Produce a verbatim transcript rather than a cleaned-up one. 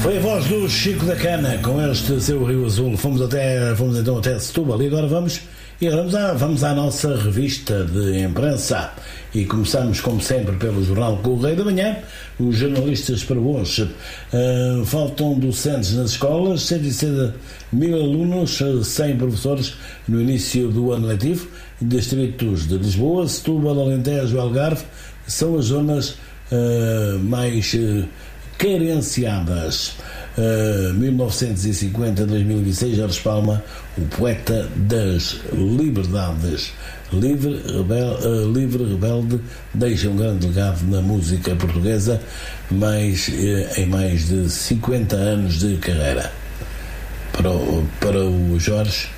Foi a voz do Chico da Cana com este seu Rio Azul. Fomos, até, fomos então até Setúbal e agora vamos, e agora vamos, à, vamos à nossa revista de imprensa. E começamos, como sempre, pelo jornal Correio da Manhã. Os jornalistas para hoje. Uh, faltam docentes nas escolas, cento e sessenta mil alunos, cem professores no início do ano letivo. Distritos de Lisboa, Setúbal, Alentejo e Algarve são as zonas uh, mais uh, carenciadas. Uh, mil novecentos e cinquenta a dois mil e vinte e seis, Jorge Palma, o poeta das liberdades. Livre, rebel, uh, livre, rebelde, deixa um grande legado na música portuguesa, mais, uh, em mais de cinquenta anos de carreira. Para o, para o Jorge,